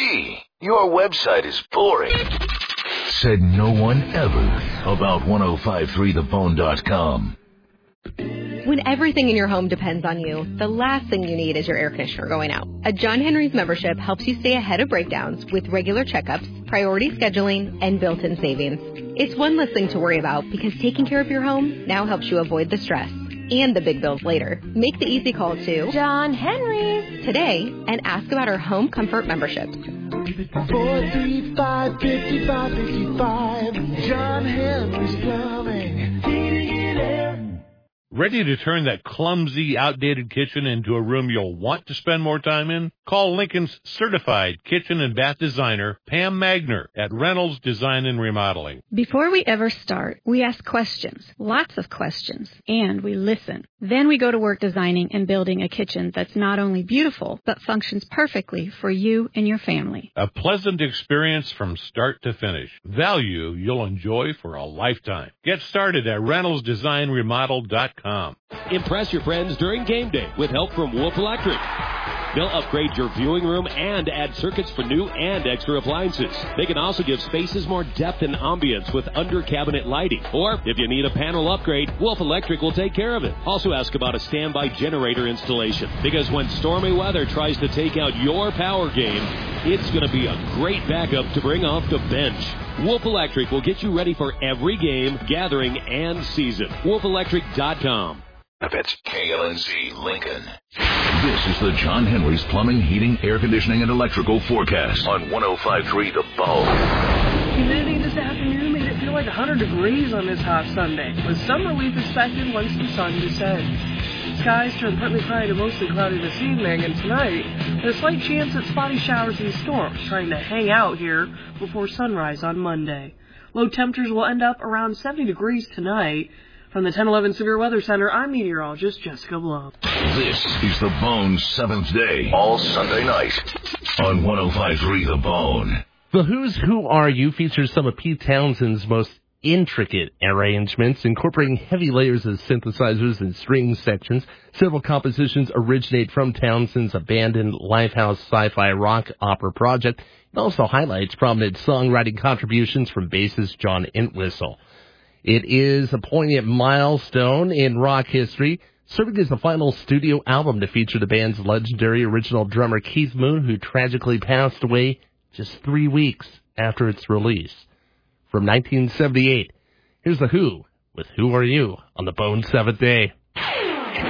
Gee, your website is boring. Said no one ever about 1053thebone.com. When everything in your home depends on you, the last thing you need is your air conditioner going out. A John Henry's membership helps you stay ahead of breakdowns with regular checkups, priority scheduling, and built-in savings. It's one less thing to worry about because taking care of your home now helps you avoid the stress and the big bills later. Make the easy call to John Henry's today and ask about our home comfort memberships. 435-5555, John Henry's Plumbing, heating and air. Ready to turn that clumsy, outdated kitchen into a room you'll want to spend more time in? Call Lincoln's certified kitchen and bath designer, Pam Magner, at Reynolds Design and Remodeling. Before we ever start, we ask questions, lots of questions, and we listen. Then we go to work designing and building a kitchen that's not only beautiful, but functions perfectly for you and your family. A pleasant experience from start to finish. Value you'll enjoy for a lifetime. Get started at reynoldsdesignremodel.com. Impress your friends during game day with help from Wolf Electric. They'll upgrade your viewing room and add circuits for new and extra appliances. They can also give spaces more depth and ambience with under-cabinet lighting. Or, if you need a panel upgrade, Wolf Electric will take care of it. Also ask about a standby generator installation. Because when stormy weather tries to take out your power game, it's going to be a great backup to bring off the bench. Wolf Electric will get you ready for every game, gathering, and season. WolfElectric.com. That's KLNZ Lincoln. This is the John Henry's Plumbing, Heating, Air Conditioning, and Electrical Forecast on 105.3 The Bone. Humidity this afternoon made it feel like 100 degrees on this hot Sunday, with some relief expected once the sun descends. Skies turn partly cloudy to mostly cloudy this evening, and tonight, there's a slight chance at spotty showers and storms trying to hang out here before sunrise on Monday. Low temperatures will end up around 70 degrees tonight. From the 1011 Severe Weather Center, I'm meteorologist Jessica Blum. This is The Bone's 7th day, all Sunday night on 105.3 The Bone. The Who's Who Are You features some of Pete Townshend's most intricate arrangements, incorporating heavy layers of synthesizers and string sections. Several compositions originate from Townshend's abandoned Lifehouse sci-fi rock opera project. It also highlights prominent songwriting contributions from bassist John Entwistle. It is a poignant milestone in rock history, serving as the final studio album to feature the band's legendary original drummer Keith Moon, who tragically passed away just 3 weeks after its release. From 1978, here's The Who with Who Are You on the Bone's 7th Day.